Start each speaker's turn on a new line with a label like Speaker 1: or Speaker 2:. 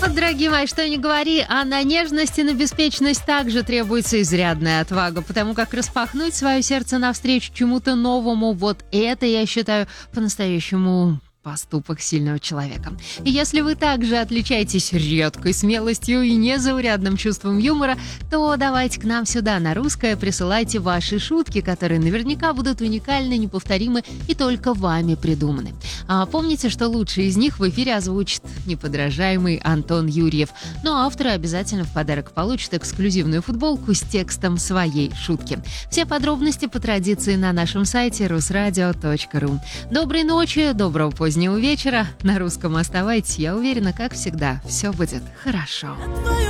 Speaker 1: Вот, дорогие мои, что ни говори, а на нежность и на беспечность также требуется изрядная отвага, потому как распахнуть свое сердце навстречу чему-то новому, вот это, я считаю, по-настоящему поступок сильного человека. И если вы также отличаетесь редкой смелостью и незаурядным чувством юмора, то давайте к нам сюда, на Русское, присылайте ваши шутки, которые наверняка будут уникальны, неповторимы и только вами придуманы. А помните, что лучшие из них в эфире озвучит неподражаемый Антон Юрьев. Но авторы обязательно в подарок получат эксклюзивную футболку с текстом своей шутки. Все подробности по традиции на нашем сайте rusradio.ru. Доброй ночи, доброго позднего вечера. На Русском оставайтесь, я уверена, как всегда, все будет хорошо.